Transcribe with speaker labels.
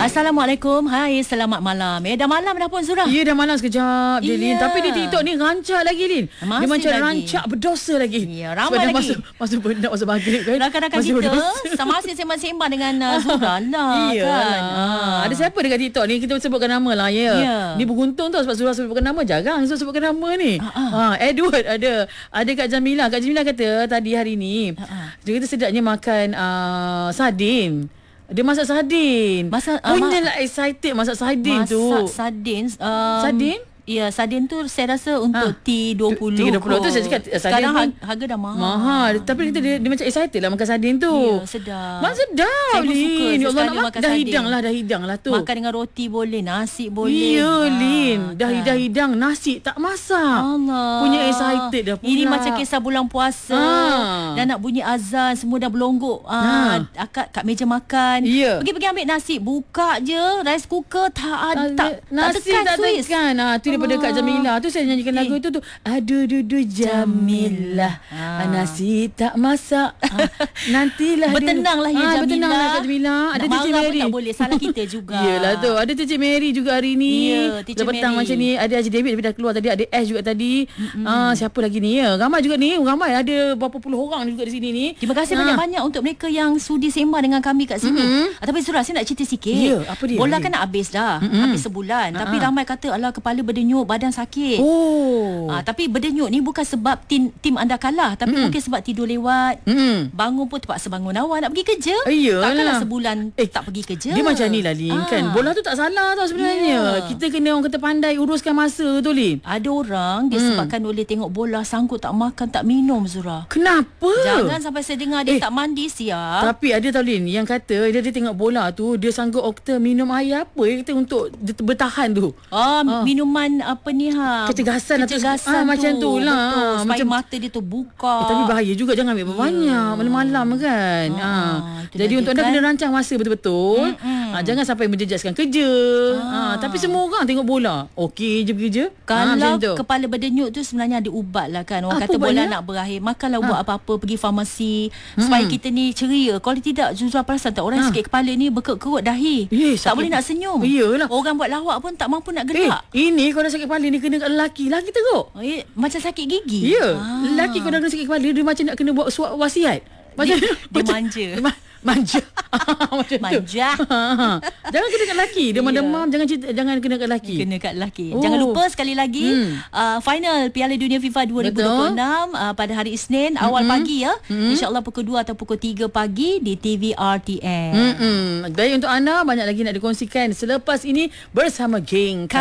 Speaker 1: Assalamualaikum. Hai, selamat malam. Dah malam dah pun, Zura.
Speaker 2: Ya, dah malam sekejap je, Lin. Tapi di TikTok ni rancak lagi, Lin.
Speaker 1: Masih
Speaker 2: dia macam
Speaker 1: lagi.
Speaker 2: rancak berdosa lagi.
Speaker 1: Ya, ramai lagi.
Speaker 2: Masuk benda, masuk maghrib kan.
Speaker 1: Rakan-rakan kita masih sembang-sembang dengan Zura lah. Kan?
Speaker 2: Ada siapa dekat TikTok ni? Kita sebutkan nama lah, ya. Ni beruntung tau sebab Zura sebutkan nama. Jarang Zura sebutkan nama ni. Edward ada Kak Jamila. Kak Jamila kata tadi hari ni dia kata sedapnya makan sardin. Dia masak sardin. Punyalah excited masak sardin tu.
Speaker 1: Masak sardin.
Speaker 2: Sardin?
Speaker 1: Ya, sardin tu saya rasa untuk T20.
Speaker 2: T20 tu saya cakap
Speaker 1: sekarang
Speaker 2: sardin
Speaker 1: harga dah mahal.
Speaker 2: Mahal. Tapi dia macam excited lah makan sardin tu.
Speaker 1: Ya, sedap.
Speaker 2: Sedap, Lin. Ya Allah, nak makan dah hidang lah tu.
Speaker 1: Makan dengan roti boleh, nasi boleh.
Speaker 2: Ya, Lin. Dah hidang nasi tak masak.
Speaker 1: Allah.
Speaker 2: Punya excited dah pula.
Speaker 1: Ini macam kisah bulan puasa. Dah nak bunyi azan, semua dah berlonggok. Akak kat meja makan.
Speaker 2: Ya.
Speaker 1: Pergi ambil nasi, buka je rice cooker tak
Speaker 2: nasi
Speaker 1: tekan
Speaker 2: tak
Speaker 1: Swiss.
Speaker 2: tekan. Tu daripada Kak Jamila tu saya nyanyikan lagu tu. Aduh Jamilah. Nasi tak masak. Nantilah
Speaker 1: bertenanglah ya Jamila.
Speaker 2: Bertenanglah Kak Jamila. Ada Cici Mary.
Speaker 1: Tak boleh, salah kita juga.
Speaker 2: Yelah tu. Ada Cici Mary juga hari ni.
Speaker 1: Ya, Cici
Speaker 2: petang
Speaker 1: Mary.
Speaker 2: macam ni. Ada Haji David tapi dah keluar tadi. Ada Ash juga tadi. Siapa lagi ni ya? Ramai juga ni. Ramai. Ada berapa puluh orang juga di sini ni.
Speaker 1: Terima kasih banyak-banyak untuk mereka yang sudi sembang dengan kami kat sini. Tapi Zura, saya nak cerita sikit.
Speaker 2: Ya, apa dia?
Speaker 1: Bola kan nak habis dah. Habis sebulan. Tapi ramai kata alah kepala berdenyut, badan sakit. Tapi berdenyut ni bukan sebab tim anda kalah, tapi mungkin sebab tidur lewat. Bangun pun terpaksa bangun awal nak pergi kerja. Takkanlah sebulan tak pergi kerja.
Speaker 2: Dia macam ni lah, Lin. Kan bola tu tak salah tau sebenarnya. Kita kena orang kata pandai uruskan masa tu, Lin.
Speaker 1: Ada orang disebabkan oleh tengok bola sanggup tak makan tak minum, Zura.
Speaker 2: Kenapa?
Speaker 1: Jangan sampai saya dengar dia tak mandi siap.
Speaker 2: Tapi ada tau, Lin, yang kata dia tengok bola tu, dia sanggup okta minum air apa kata untuk bertahan tu.
Speaker 1: Minuman apa ni
Speaker 2: kecergasan macam tu lah.
Speaker 1: Supaya macam mata dia tu buka.
Speaker 2: Tapi bahaya juga, jangan ambil banyak malam-malam kan. Jadi untuk anda kena rancang masa betul-betul. Jangan sampai menjejaskan kerja. Tapi semua orang tengok bola okey je kerja.
Speaker 1: Kalau kepala berdenyut tu sebenarnya ada ubat lah kan. Orang kata bola nak berakhir, makanlah buat apa-apa, pergi farmasi supaya kita ni ceria. Kalau tidak, Zura perasan tak, orang sakit kepala ni berkerut-kerut dahi. Tak boleh nak senyum.
Speaker 2: Iyalah.
Speaker 1: Orang buat lawak pun tak mampu nak gerak.
Speaker 2: Ini kalau sakit kepala ni kena kat lelaki teruk.
Speaker 1: Macam sakit gigi.
Speaker 2: Ya. Lelaki kalau dah kena sakit kepala, dia macam nak kena buat suap wasiat. Macam
Speaker 1: dia manja.
Speaker 2: Manja. Macam
Speaker 1: manja.
Speaker 2: tu. Jangan kena kat lelaki. Demam-demam jangan kena kat lelaki.
Speaker 1: Kena kat lelaki. Jangan lupa sekali lagi final Piala Dunia FIFA 2026 pada hari Isnin awal pagi ya. InsyaAllah pukul 2 atau pukul 3 pagi di TV RTM.
Speaker 2: Baik, untuk anda banyak lagi nak dikongsikan selepas ini bersama geng